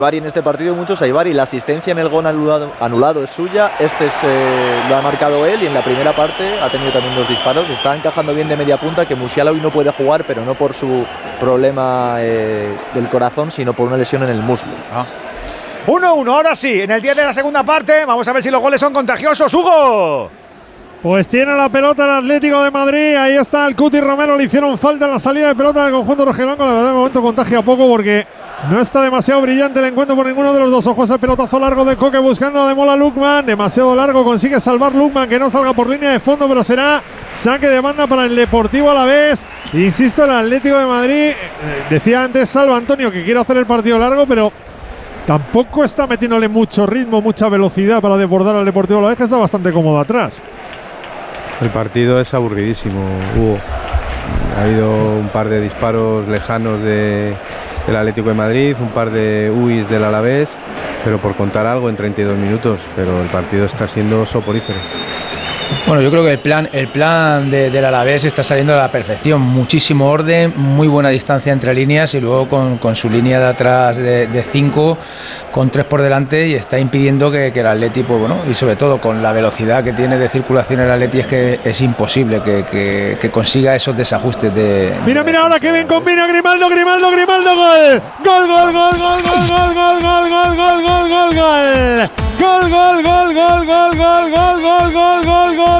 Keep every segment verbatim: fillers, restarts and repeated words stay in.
Bari en este partido muchos a Bari, la asistencia en el gol anulado, anulado es suya, este es, eh, lo ha marcado él y en la primera parte ha tenido también dos disparos, está encajando bien de media punta, que Musiala hoy no puede jugar, pero no por su problema eh, del corazón, sino por una lesión en el muslo. Ah. uno uno, ahora sí, en el diez de la segunda parte, vamos a ver si los goles son contagiosos. ¡Hugo! Pues tiene la pelota el Atlético de Madrid. Ahí está el Cuti Romero. Le hicieron falta en la salida de pelota del conjunto rojiblanco. La verdad, de momento contagia poco porque no está demasiado brillante el encuentro por ninguno de los dos. Ojos el pelotazo largo de Coque buscando de Mola Lukman. Demasiado largo. Consigue salvar Lukman, que no salga por línea de fondo, pero será saque de banda para el Deportivo Alavés. Insisto, el Atlético de Madrid. Eh, decía antes Salva Antonio que quiere hacer el partido largo, pero tampoco está metiéndole mucho ritmo, mucha velocidad para desbordar al Deportivo Alavés, que está bastante cómodo atrás. El partido es aburridísimo, Hugo. Ha habido un par de disparos lejanos de, del Atlético de Madrid, un par de U I S del Alavés, pero por contar algo en treinta y dos minutos, pero el partido está siendo soporífero. Bueno, yo creo que el plan, el plan de, del Alavés está saliendo a la perfección. Muchísimo orden, muy buena distancia entre líneas y luego con, con su línea de atrás de, de cinco, con tres por delante, y está impidiendo que, que el Atleti, pues bueno, y sobre todo con la velocidad que tiene de circulación el Atleti, es que es imposible que, que, que consiga esos desajustes de... Mira, mira ahora que bien combina Grimaldo, Grimaldo, Grimaldo, gol. Gol, gol, gol, gol, gol, gol, gol, gol, gol, gol, gol, gol, gol. Gol, gol, gol, gol, gol, gol, gol, gol, gol, gol, gol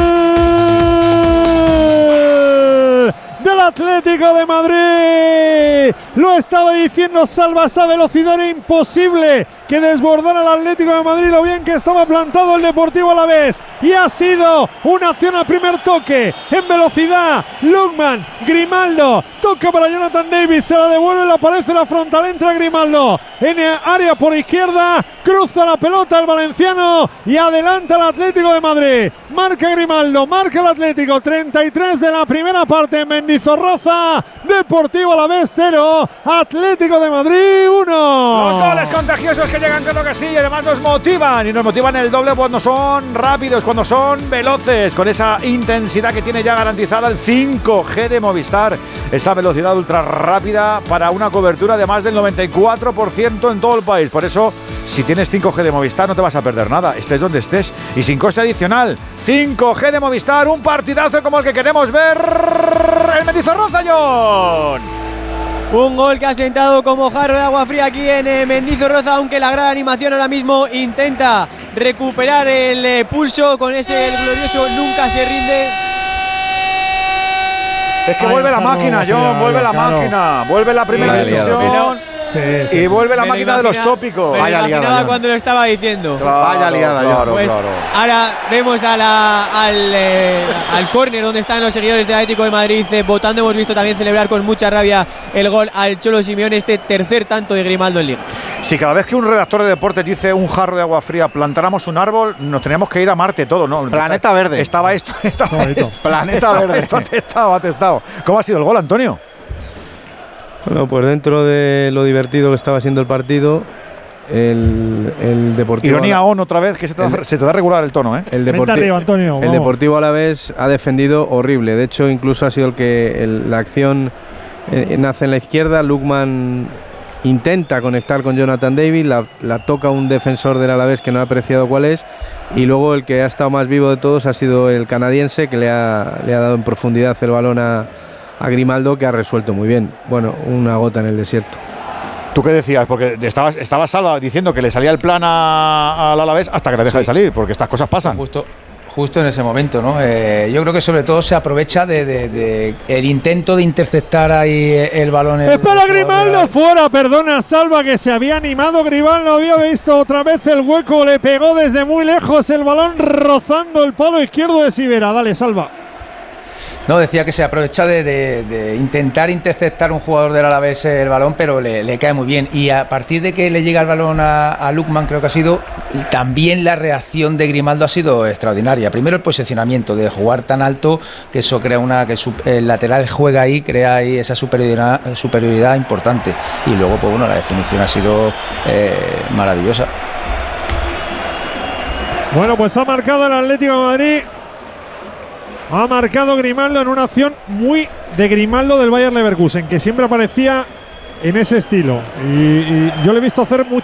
del Atlético de Madrid. Lo estaba diciendo Salva, esa velocidad era imposible que desbordara al Atlético de Madrid, lo bien que estaba plantado el Deportivo Alavés, y ha sido una acción a primer toque en velocidad. Lukman, Grimaldo, toca para Jonathan Davis, se la devuelve, le aparece la frontal, entra Grimaldo en el área por izquierda, cruza la pelota el valenciano y adelanta el Atlético de Madrid. Marca Grimaldo, marca el Atlético, treinta y tres de la primera parte en Mendizorroza. Deportivo Alavés cero, Atlético de Madrid uno. Los goles contagiosos que llegan, creo que sí, y además nos motivan, y nos motivan el doble cuando son rápidos, cuando son veloces, con esa intensidad que tiene ya garantizada el cinco G de Movistar, esa velocidad ultra rápida para una cobertura de más del noventa y cuatro por ciento en todo el país. Por eso, si tienes cinco G de Movistar, no te vas a perder nada, estés donde estés, y sin coste adicional. cinco G de Movistar, un partidazo como el que queremos ver en Mendizorroza, John. Un gol que ha sentado como jarro de agua fría aquí en eh, Mendizorroza, aunque la gran animación ahora mismo intenta recuperar el eh, pulso con ese el glorioso nunca se rinde. Es que Ay, vuelve la máquina, John, claro, vuelve la claro. máquina, vuelve la primera sí, división. Sí, sí. Y vuelve la me máquina de los tópicos. Me Vaya liada cuando lo estaba diciendo. Claro, Vaya liada, claro, pues claro. Ahora vemos a la, al, eh, al córner donde están los seguidores del Atlético de Madrid eh, votando. Hemos visto también celebrar con mucha rabia el gol al Cholo Simeone, este tercer tanto de Grimaldo en Liga. Si cada vez que un redactor de deportes dice un jarro de agua fría, plantáramos un árbol, nos teníamos que ir a Marte todo, ¿no? Planeta Verde. Estaba esto, estaba esto. Planeta estaba Verde. Esto atestado, atestado. ¿Cómo ha sido el gol, Antonio? Bueno, pues dentro de lo divertido que estaba siendo el partido, el, el Deportivo... Ironía on otra vez, que se te, da, el, se te da regular el tono, ¿eh? El, Deporti arriba, Antonio, el Deportivo Alavés ha defendido horrible. De hecho, incluso ha sido el que el, la acción eh, nace en la izquierda. Lukman intenta conectar con Jonathan Davis, la, la toca un defensor del Alavés que no ha apreciado cuál es, y luego el que ha estado más vivo de todos ha sido el canadiense, que le ha, le ha dado en profundidad el balón a... a Grimaldo, que ha resuelto muy bien. Bueno, una gota en el desierto. ¿Tú qué decías? Porque estabas, estabas Salva diciendo que le salía el plan al Alavés hasta que le deja sí. de salir, porque estas cosas pasan. Justo, justo en ese momento, ¿no? Eh, yo creo que sobre todo se aprovecha de, de, de el intento de interceptar ahí el balón. El ¡Espera, Grimaldo! La... Fuera, perdona, Salva, que se había animado. Grimaldo había visto otra vez el hueco, le pegó desde muy lejos el balón rozando el palo izquierdo de Sivera. Dale, Salva. No, decía que se aprovecha de, de, de intentar interceptar un jugador del Alavés el balón, pero le, le cae muy bien. Y a partir de que le llega el balón a, a Lukman, creo que ha sido, también la reacción de Grimaldo ha sido extraordinaria. Primero el posicionamiento, de jugar tan alto, que eso crea una, que el, el lateral juega ahí, crea ahí esa superioridad, superioridad importante. Y luego, pues bueno, la definición ha sido eh, maravillosa. Bueno, pues ha marcado el Atlético de Madrid. Ha marcado Grimaldo en una acción muy de Grimaldo del Bayer Leverkusen, que siempre aparecía en ese estilo. Y, y yo le he visto hacer muchas